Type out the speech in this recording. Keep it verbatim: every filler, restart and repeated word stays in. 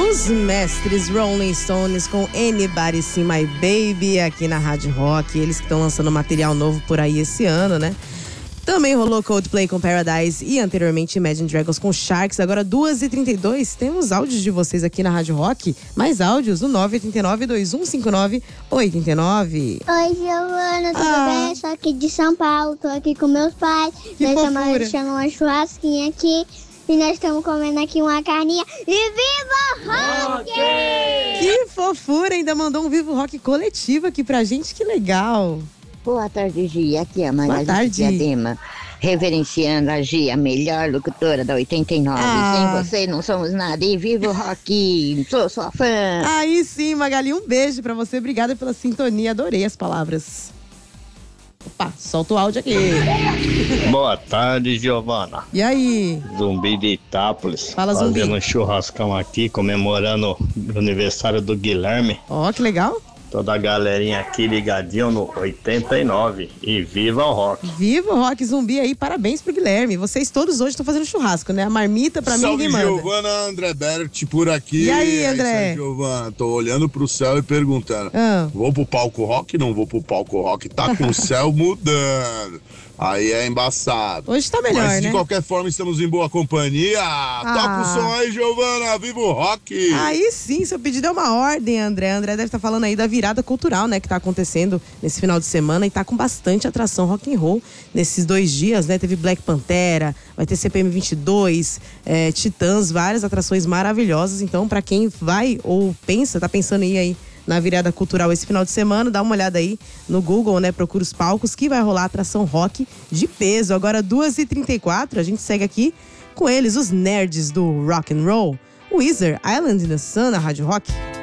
Os mestres Rolling Stones com Anybody See My Baby aqui na Rádio Rock. Eles que estão lançando material novo por aí esse ano, né? Também rolou Coldplay com Paradise e anteriormente Imagine Dragons com Sharks. Agora duas e trinta e dois, temos áudios de vocês aqui na Rádio Rock. Mais áudios no nove oito nove, dois um cinco nove, oito nove. Oi, Giovana, tudo Ah. bem? Sou aqui de São Paulo, tô aqui com meus pais. Que nós fofura. estamos deixando uma churrasquinha aqui e nós estamos comendo aqui uma carninha. E viva rock! Que fofura, ainda mandou um Vivo Rock coletivo aqui pra gente, que legal. Boa tarde, Gia. Aqui é a Maria Boa tarde. Diadema, reverenciando a Gia, a melhor locutora da oitenta e nove. Ah. Sem você não somos nada. E viva o rock! Sou sua fã! Aí sim, Magali, um beijo pra você. Obrigada pela sintonia, adorei as palavras. Opa, solta o áudio aqui. Boa tarde, Giovana. E aí? Zumbi de Itápolis. Fala, Zumbi. Fazendo um churrascão aqui, comemorando o aniversário do Guilherme. Ó, que legal. Toda a galerinha aqui ligadinho no oitenta e nove. E viva o rock! Viva o Rock Zumbi aí, parabéns pro Guilherme. Vocês todos hoje estão fazendo churrasco, né? A marmita pra mim Salve, ninguém manda. Giovana, André Bert por aqui. E aí, André? É isso aí, Giovana, tô olhando pro céu e perguntando, Ah. vou pro palco rock? Não vou pro palco rock, tá com o céu mudando. Aí é embaçado. Hoje tá melhor, Mas de né? qualquer forma estamos em boa companhia. Toca o som aí, Giovana, viva o rock! Aí sim, seu pedido é uma ordem, André. André deve estar falando aí da virada cultural, né, que tá acontecendo nesse final de semana e tá com bastante atração rock and roll nesses dois dias, né? Teve Black Pantera, vai ter C P M vinte e dois, é, Titãs, várias atrações maravilhosas. Então, pra quem vai ou pensa, tá pensando em ir aí na virada cultural esse final de semana, dá uma olhada aí no Google, né? Procura os palcos que vai rolar atração rock de peso. Agora, duas e trinta e quatro, a gente segue aqui com eles, os nerds do rock and roll. Weezer, Island in the Sun, na Rádio Rock.